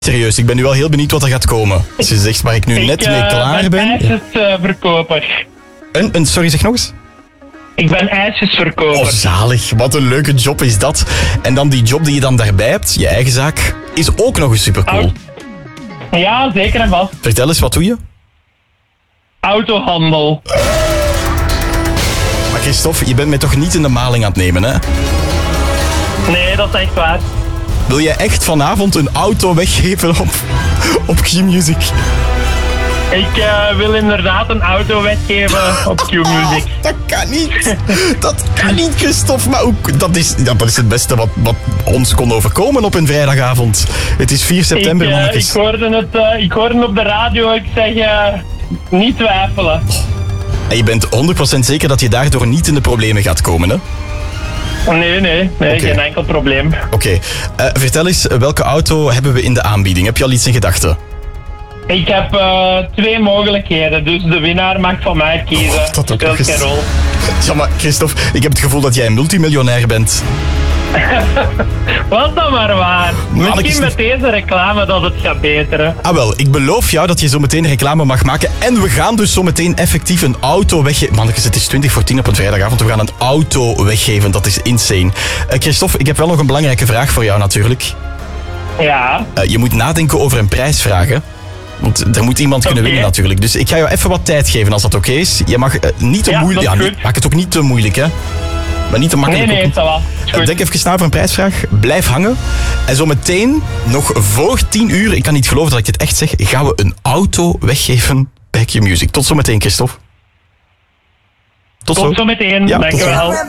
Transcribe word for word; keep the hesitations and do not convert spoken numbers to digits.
Serieus, ik ben nu wel heel benieuwd wat er gaat komen. Als je zegt waar ik nu Ik, net uh, mee klaar ben. ijsjesverkoper. Een, een, sorry, zeg nog eens. Ik ben ijsjesverkoper. Oh, zalig. Wat een leuke job is dat. En dan die job die je dan daarbij hebt, je eigen zaak, is ook nog eens supercool. Ja, zeker en vast. Vertel eens, wat doe je? Autohandel. Maar Christophe, je bent mij toch niet in de maling aan het nemen, hè? Nee, dat is echt waar. Wil jij echt vanavond een auto weggeven op, op Q-Music? Ik uh, wil inderdaad een auto weggeven op Q-Music. Oh, dat kan niet. Dat kan niet, Christophe. Maar ook, dat, is, ja, dat is het beste wat, wat ons kon overkomen op een vrijdagavond. Het is vier september, ik, uh, mannetjes. Ik hoorde het uh, ik hoorde op de radio. Ik zeg, uh, niet twijfelen. En je bent honderd procent zeker dat je daardoor niet in de problemen gaat komen, hè? Nee, nee, nee, Okay. geen enkel probleem. Oké. Okay. Uh, vertel eens, welke auto hebben we in de aanbieding? Heb je al iets in gedachten? Ik heb uh, twee mogelijkheden, dus de winnaar mag van mij kiezen. Oh, dat ook Speelt nog eens. geen rol. Ja, maar Christophe, ik heb het gevoel dat jij een multimiljonair bent. Was dat maar waar. Mannetjes. Misschien met deze reclame dat het gaat beteren. Ah wel, ik beloof jou dat je zo meteen reclame mag maken. En we gaan dus zo meteen effectief een auto weggeven. Mannetjes, het is twintig voor tien op een vrijdagavond. We gaan een auto weggeven. Dat is insane. Uh, Christophe, ik heb wel nog een belangrijke vraag voor jou natuurlijk. Ja. Uh, je moet nadenken over een prijsvraag, hè? Want er moet iemand kunnen Okay. winnen natuurlijk. Dus ik ga jou even wat tijd geven als dat oké is. Je mag uh, niet te Ja, moeilijk... dat is Ja, goed. niet- maak het ook niet te moeilijk, hè? Maar niet te Nee, makkelijk. nee, ook ça va. Is niet. goed. Denk even na over een prijsvraag. Blijf hangen. En zo meteen, nog voor tien uur, ik kan niet geloven dat ik dit echt zeg, gaan we een auto weggeven bij Q-Music. Tot zometeen, Christophe. Tot, Tot zo meteen. Ja, tot Dank je zo. wel.